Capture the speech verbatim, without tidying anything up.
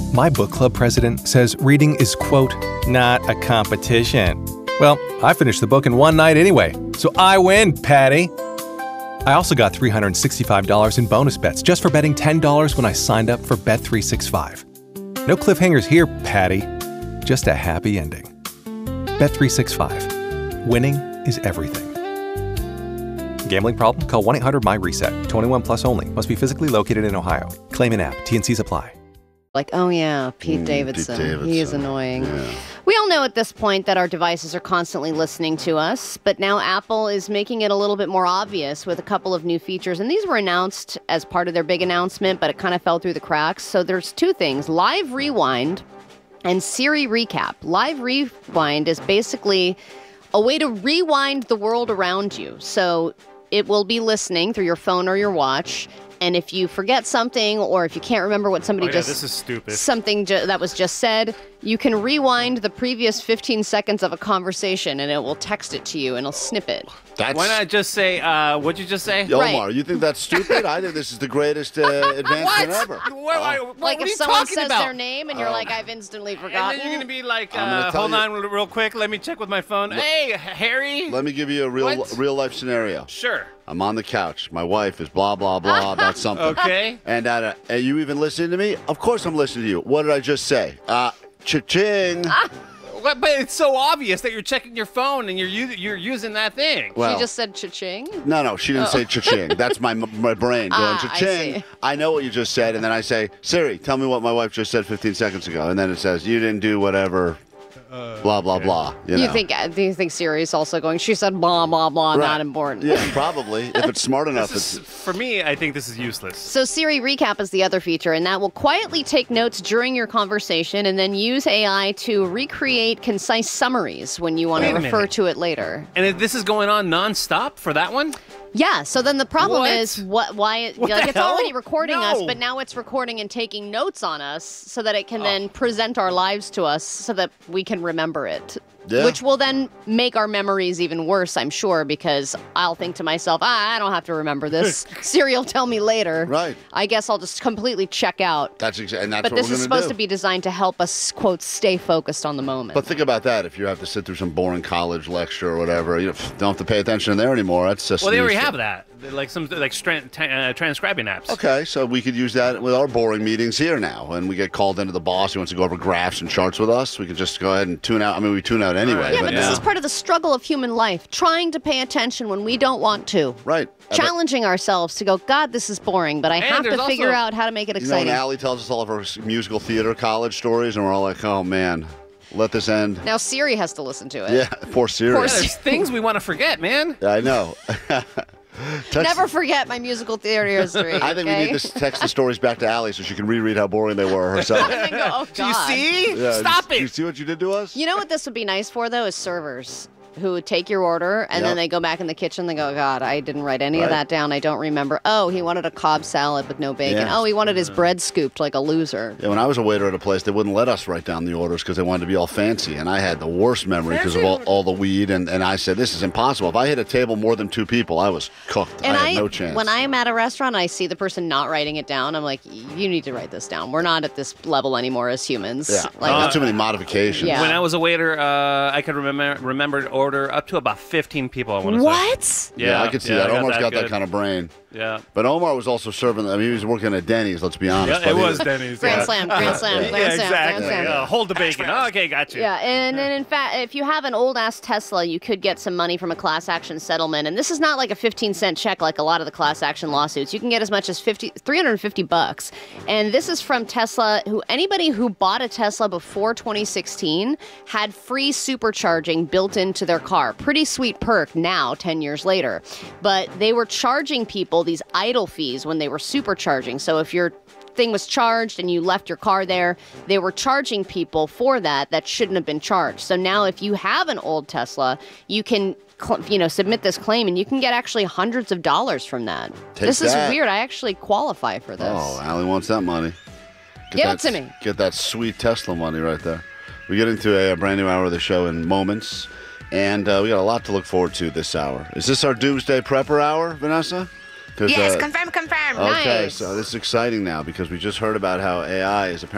My book club president says reading is, quote, not a competition. Well, I finished the book in one night anyway, so I win, Patty. I also got three hundred sixty-five dollars in bonus bets just for betting ten dollars when I signed up for Bet three sixty-five. No cliffhangers here, Patty. Just a happy ending. Bet three sixty-five. Winning is everything. Gambling problem? Call one eight hundred my reset. twenty-one plus only. Must be physically located in Ohio. Claim in app. T N Cs apply. Like, oh yeah, Pete, mm, Davidson. Pete Davidson. He is annoying. Yeah. We all know at this point that our devices are constantly listening to us, but now Apple is making it a little bit more obvious with a couple of new features. And these were announced as part of their big announcement, but it kind of fell through the cracks. So there's two things, Live Rewind and Siri Recap. Live Rewind is basically a way to rewind the world around you. So it will be listening through your phone or your watch. And if you forget something, or if you can't remember what somebody oh, yeah, just this is stupid. something ju- that was just said, you can rewind the previous fifteen seconds of a conversation, and it will text it to you, and it'll snip it. That's... Why not just say, uh, what'd you just say? Yo, right. Omar, you think that's stupid? I think this is the greatest uh, advancement ever. What? What, what, like what if are you someone talking says about? their name, and you're Oh. like, I've instantly forgotten. And then you're going to be like, I'm gonna uh, tell hold you- on real quick, let me check with my phone. Hey, Harry. Let me give you a real, What? real life scenario. Sure. I'm on the couch. My wife is blah, blah, blah about something. Okay. And uh, are you even listening to me? Of course I'm listening to you. What did I just say? Uh, cha-ching. What, but it's so obvious that you're checking your phone and you're u- you're using that thing. Well, She just said cha-ching? No, no, she didn't Oh. say cha-ching. That's my my brain going Ah, I cha-ching. see. I, know what you just said, and then I say, Siri, tell me what my wife just said fifteen seconds ago. And then it says, you didn't do whatever, blah, blah, okay. blah. You, You know. think? Do you think Siri's also going? She said blah blah blah. Right. Not important. Yeah, probably. If it's smart enough, This is, it's... for me, I think this is useless. So Siri Recap is the other feature, and that will quietly take notes during your conversation and then use A I to recreate concise summaries when you want to Wait a refer minute. to it later. And if this is going on nonstop for that one? Yeah, so then the problem What? is what why it, What like the it's hell? already recording us, No. but now it's recording and taking notes on us so that it can Oh. then present our lives to us so that we can remember it. Yeah. Which will then make our memories even worse, I'm sure, because I'll think to myself, ah, I don't have to remember this. Siri will tell me later. Right. I guess I'll just completely check out. That's exa- and that's But what this we're is gonna supposed do. to be designed to help us, quote, stay focused on the moment. But think about that. If you have to sit through some boring college lecture or whatever, you don't have to pay attention there anymore. That's just Well, they already news. have that. They're like some like stran- t- uh, transcribing apps. Okay, so we could use that with our boring meetings here now. When we get called into the boss who wants to go over graphs and charts with us, we could just go ahead and tune out. I mean, we tune out anyway. right. yeah, but yeah. this is part of the struggle of human life, trying to pay attention when we don't want to. Right. Challenging ourselves to go, God, this is boring, but I And have to there's figure also- out how to make it You know, exciting. when Allie tells us all of her musical theater college stories, and we're all like, oh, man, let this end. Now Siri has to listen to it. Yeah, poor Siri. Poor Yeah, Siri. there's things we want to forget, man. Yeah, I know. Text- Never forget my musical theater history. I think okay? we need to text the stories back to Allie so she can reread how boring they were herself. And go, oh, Do you God. see? Yeah, Stop you, it. You see what you did to us? You know what this would be nice for, though, is servers who would take your order, and Yep. then they go back in the kitchen, they go, God, I didn't write any Right. of that down. I don't remember. Oh, he wanted a Cobb salad with no bacon. Yeah. Oh, he wanted his bread scooped like a loser. Yeah, when I was a waiter at a place, they wouldn't let us write down the orders because they wanted to be all fancy. And I had the worst memory because of all, all the weed. And, and I said, this is impossible. If I hit a table more than two people, I was cooked. And I I, had no chance. when I'm at a restaurant, I see the person not writing it down. I'm like, you need to write this down. We're not at this level anymore as humans. yeah, Like, not too many modifications. Yeah. When I was a waiter, uh, I could remember remember to order up to about fifteen people, I want to say. what? Yeah, I could see yeah, that. I got Omar's got that good. kind of brain. Yeah. But Omar was also serving, I mean, he was working at Denny's, let's be honest. Yeah, it but he was Denny's. Grand yeah. slam, grand slam, Yeah, grand slam, exactly. grand slam. Yeah, hold the bacon. Oh, okay, got you. Yeah, and then in fact, if you have an old ass Tesla, you could get some money from a class action settlement. And this is not like a fifteen cent check like a lot of the class action lawsuits. You can get as much as fifty, three hundred fifty bucks. And this is from Tesla, who anybody who bought a Tesla before twenty sixteen had free supercharging built into their car. Pretty sweet perk now, ten years later. But they were charging people these idle fees when they were supercharging. So if your thing was charged and you left your car there, they were charging people for that that shouldn't have been charged. So now if you have an old Tesla, you can cl- you know, submit this claim and you can get actually hundreds of dollars from that. Take this that. is weird. I actually qualify for this. Oh, Allie wants that money. Get Give that, it to me. Get that sweet Tesla money right there. We get into a, a brand new hour of the show in moments, and uh, we got a lot to look forward to this hour. Is this our Doomsday Prepper hour, Vanessa? 'Cause, Yes, uh, confirm, confirm. Okay, Nice. so this is exciting now because we just heard about how A I is apparently